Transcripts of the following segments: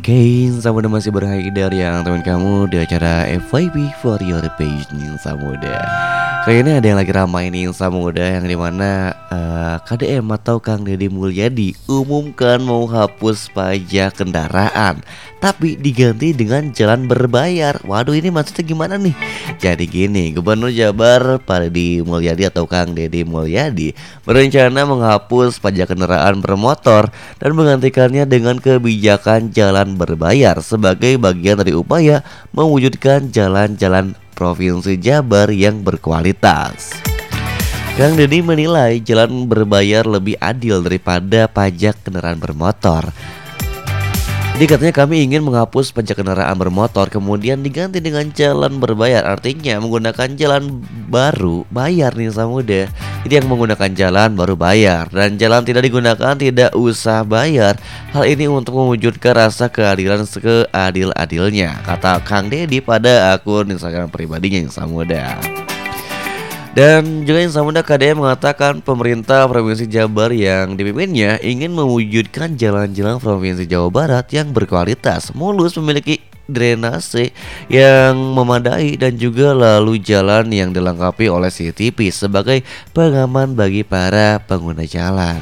Oke, Samuda masih berhadir yang teman kamu di acara FYP for your page nih Samuda. Kali ini ada yang lagi ramai nih Samuda, yang dimana KDM atau Kang Deddy Mulyadi umumkan mau hapus pajak kendaraan, tapi diganti dengan jalan berbayar. Waduh, ini maksudnya gimana nih? Jadi gini, Gubernur Jabar Pak Deddy Mulyadi atau Kang Deddy Mulyadi berencana menghapus pajak kendaraan bermotor dan menggantikannya dengan kebijakan jalan berbayar sebagai bagian dari upaya mewujudkan jalan-jalan Provinsi Jabar yang berkualitas. Kang Deddy menilai jalan berbayar lebih adil daripada pajak kendaraan bermotor. Jadi katanya, kami ingin menghapus pajak kendaraan bermotor kemudian diganti dengan jalan berbayar. Artinya menggunakan jalan baru bayar nih Samuda. Jadi yang menggunakan jalan baru bayar, dan jalan tidak digunakan tidak usah bayar. Hal ini untuk mewujudkan rasa keadilan seadil-adilnya, kata Kang Deddy pada akun Instagram pribadinya yang Samuda. Dan juga yang Samuda, KDM mengatakan pemerintah Provinsi Jabar yang dipimpinnya ingin mewujudkan jalan-jalan Provinsi Jawa Barat yang berkualitas, mulus, memiliki drainase yang memadai dan juga lalu jalan yang dilengkapi oleh CCTV sebagai pengaman bagi para pengguna jalan.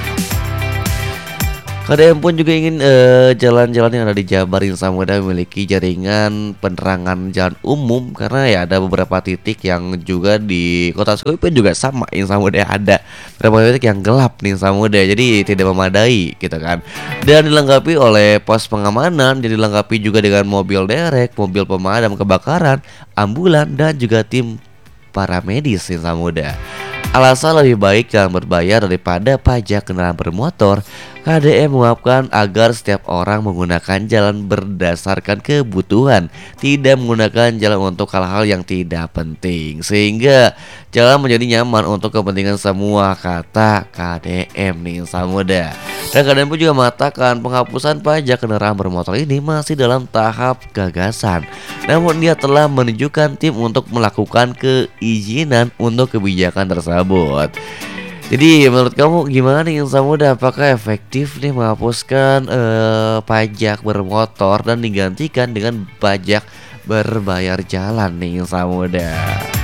KDM pun juga ingin jalan-jalan yang ada di Jabar yang Samuda memiliki jaringan penerangan jalan umum, karena ya ada beberapa titik yang juga di Kota Sukabumi pun juga sama yang Samuda, ada beberapa titik yang gelap nih Samuda, jadi tidak memadai gitu kan. Dan dilengkapi oleh pos pengamanan, jadi dilengkapi juga dengan mobil derek, mobil pemadam kebakaran, ambulan dan juga tim paramedis yang Samuda. Alasan lebih baik jalan berbayar daripada pajak kendaraan bermotor, KDM mengungkapkan agar setiap orang menggunakan jalan berdasarkan kebutuhan, tidak menggunakan jalan untuk hal-hal yang tidak penting, sehingga jalan menjadi nyaman untuk kepentingan semua, kata KDM nih Samuda. Dan KDM pun juga mengatakan penghapusan pajak kendaraan bermotor ini masih dalam tahap gagasan, namun dia telah menunjukkan tim untuk melakukan keizinan untuk kebijakan tersebut. Jadi menurut kamu gimana nih Samuda? Apakah efektif nih menghapuskan pajak bermotor dan digantikan dengan pajak berbayar jalan nih Samuda?